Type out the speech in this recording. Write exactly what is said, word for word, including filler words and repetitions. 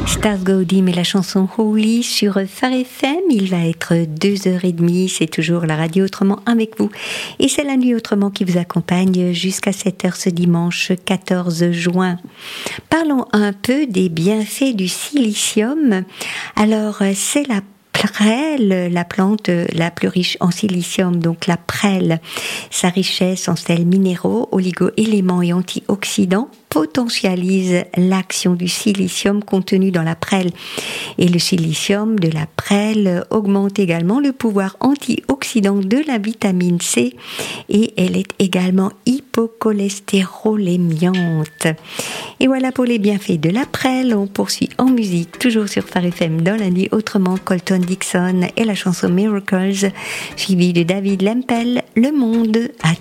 Stars Go Dim et la chanson Holy sur Phare F M. Il va être deux heures trente, c'est toujours la radio Autrement avec vous. Et c'est la nuit Autrement qui vous accompagne jusqu'à sept heures ce dimanche quatorze juin. Parlons un peu des bienfaits du silicium. Alors, c'est la prêle, la plante la plus riche en silicium, donc la prêle. Sa richesse en sels minéraux, oligo-éléments et antioxydants potentialise l'action du silicium contenu dans la prêle. Et le silicium de la prêle augmente également le pouvoir antioxydant de la vitamine C et elle est également hypocholestérolémiante. Et voilà pour les bienfaits de la prêle. On poursuit en musique, toujours sur Phare F M dans la nuit Autrement, Colton Dixon et la chanson Miracles, suivie de David Lempel, Le Monde à